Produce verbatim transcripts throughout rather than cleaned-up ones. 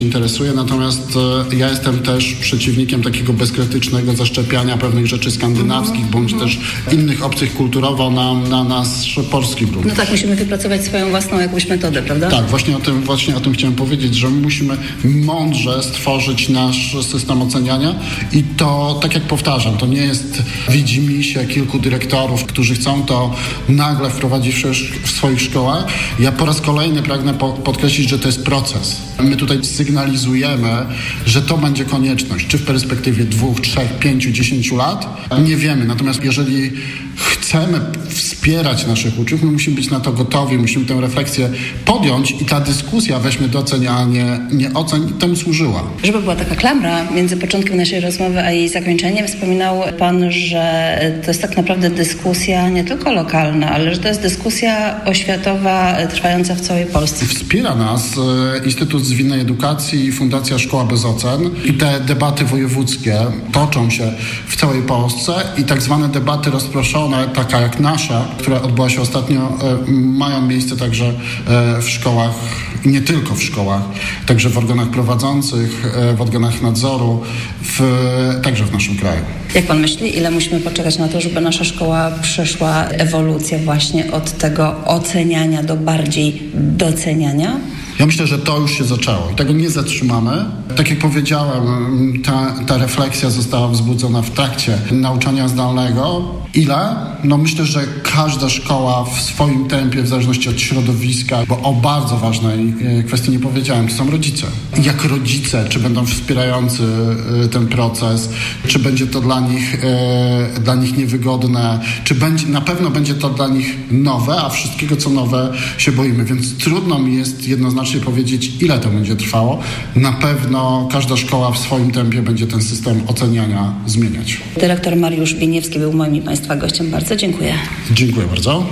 interesuje, natomiast e, ja jestem też przeciwnikiem takiego bezkrytycznego zaszczepiania pewnych rzeczy skandynawskich, mm-hmm. bądź też innych obcych kulturowo na, na nasz polski grunt. No tak, musimy wypracować swoją własną jakąś metodę, prawda? Tak, właśnie o tym, właśnie o tym chciałem powiedzieć, że musimy mądrze stworzyć nasz system oceniania i to, tak jak powtarzam, to nie jest widzimisię kilku dyrektorów, którzy chcą to nagle wprowadzić w swoich szkołach. Ja po raz kolejny pragnę po, podkreślić, że to jest proces. My tutaj sygnalizujemy, że to będzie konieczność, czy w perspektywie dwóch, trzech, pięciu, dziesięciu lat, nie wiemy. Natomiast jeżeli chcemy wspierać naszych uczniów, my musimy być na to gotowi, musimy tę refleksję podjąć i ta dyskusja weźmie do ocenia, nie, nie oceń i temu służyła. Żeby była taka klamra między początkiem naszej rozmowy a jej zakończeniem, wspominał Pan, że to jest tak naprawdę dyskusja nie tylko lokalna, ale że to jest dyskusja oświatowa trwająca w całej Polsce. Wspiera nas Instytut Zwinnej Edukacji i Fundacja Szkoła Bez Ocen i te debaty wojewódzkie toczą się w całej Polsce i tak zwane debaty rozproszone, taka jak nasza, która odbyła się ostatnio, mają miejsce także w szkołach i nie tylko w szkołach, także w organach prowadzących, w organach nadzoru, w, także w naszym kraju. Jak Pan myśli, ile musimy poczekać na to, żeby nasza szkoła przeszła ewolucję właśnie od tego oceniania do bardziej doceniania? Ja myślę, że to już się zaczęło i tego nie zatrzymamy. Tak jak powiedziałem, ta, ta refleksja została wzbudzona w trakcie nauczania zdalnego. Ile? No myślę, że każda szkoła w swoim tempie, w zależności od środowiska, bo o bardzo ważnej kwestii nie powiedziałem, to są rodzice. Jak rodzice, czy będą wspierający ten proces, czy będzie to dla nich, dla nich niewygodne, czy będzie, na pewno będzie to dla nich nowe, a wszystkiego co nowe się boimy, więc trudno mi jest jednoznacznie powiedzieć, ile to będzie trwało. Na pewno każda szkoła w swoim tempie będzie ten system oceniania zmieniać. Dyrektor Mariusz Wieniewski był moim i Państwa gościem. Bardzo dziękuję. Dziękuję bardzo.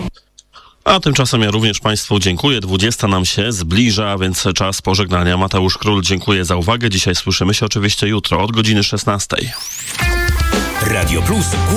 A tymczasem ja również Państwu dziękuję. dwudziesta nam się zbliża, więc czas pożegnania. Mateusz Król, dziękuję za uwagę. Dzisiaj słyszymy się oczywiście jutro od godziny szesnastej. Radio Plus.